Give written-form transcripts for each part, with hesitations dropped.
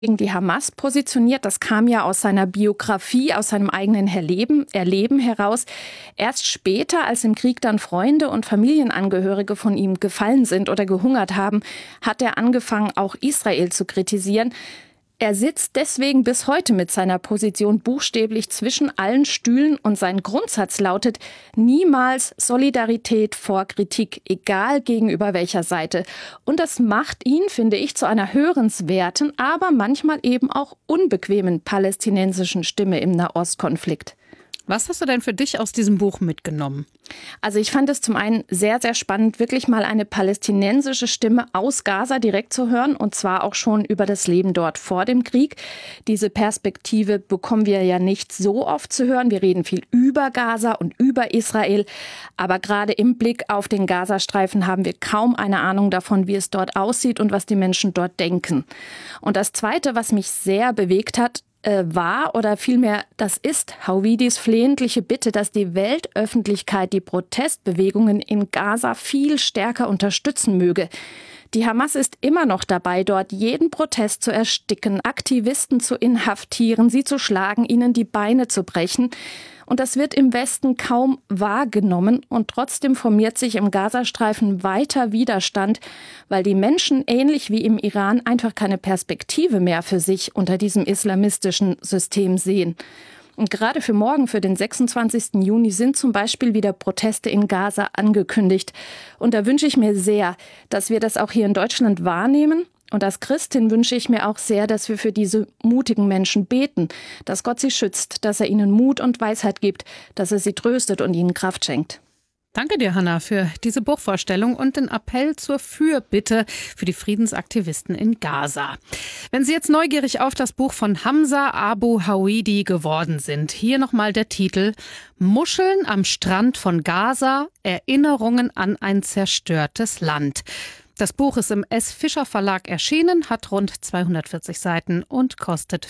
gegen die Hamas positioniert. Das kam ja aus seiner Biografie, aus seinem eigenen Erleben heraus. Erst später, als im Krieg dann Freunde und Familienangehörige von ihm gefallen sind oder gehungert haben, hat er angefangen, auch Israel zu kritisieren. Er sitzt deswegen bis heute mit seiner Position buchstäblich zwischen allen Stühlen und sein Grundsatz lautet: niemals Solidarität vor Kritik, egal gegenüber welcher Seite. Und das macht ihn, finde ich, zu einer hörenswerten, aber manchmal eben auch unbequemen palästinensischen Stimme im Nahostkonflikt. Was hast du denn für dich aus diesem Buch mitgenommen? Also ich fand es zum einen sehr, sehr spannend, wirklich mal eine palästinensische Stimme aus Gaza direkt zu hören, und zwar auch schon über das Leben dort vor dem Krieg. Diese Perspektive bekommen wir ja nicht so oft zu hören. Wir reden viel über Gaza und über Israel, aber gerade im Blick auf den Gazastreifen haben wir kaum eine Ahnung davon, wie es dort aussieht und was die Menschen dort denken. Und das Zweite, was mich sehr bewegt hat, war oder vielmehr das ist Hawidis flehentliche Bitte, dass die Weltöffentlichkeit die Protestbewegungen in Gaza viel stärker unterstützen möge. Die Hamas ist immer noch dabei, dort jeden Protest zu ersticken, Aktivisten zu inhaftieren, sie zu schlagen, ihnen die Beine zu brechen. Und das wird im Westen kaum wahrgenommen. Und trotzdem formiert sich im Gazastreifen weiter Widerstand, weil die Menschen, ähnlich wie im Iran, einfach keine Perspektive mehr für sich unter diesem islamistischen System sehen. Und gerade für morgen, für den 26. Juni, sind zum Beispiel wieder Proteste in Gaza angekündigt. Und da wünsche ich mir sehr, dass wir das auch hier in Deutschland wahrnehmen. Und als Christin wünsche ich mir auch sehr, dass wir für diese mutigen Menschen beten, dass Gott sie schützt, dass er ihnen Mut und Weisheit gibt, dass er sie tröstet und ihnen Kraft schenkt. Danke dir, Hanna, für diese Buchvorstellung und den Appell zur Fürbitte für die Friedensaktivisten in Gaza. Wenn Sie jetzt neugierig auf das Buch von Hamza Abu Hawidi geworden sind, hier nochmal der Titel: Muscheln am Strand von Gaza, Erinnerungen an ein zerstörtes Land. Das Buch ist im S. Fischer Verlag erschienen, hat rund 240 Seiten und kostet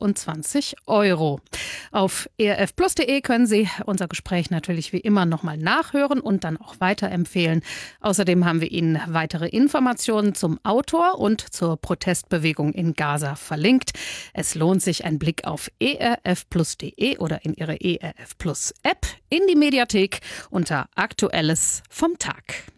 24 €. Auf erfplus.de können Sie unser Gespräch natürlich wie immer nochmal nachhören und dann auch weiterempfehlen. Außerdem haben wir Ihnen weitere Informationen zum Autor und zur Protestbewegung in Gaza verlinkt. Es lohnt sich ein Blick auf erfplus.de oder in Ihre ERF Plus App, in die Mediathek unter Aktuelles vom Tag.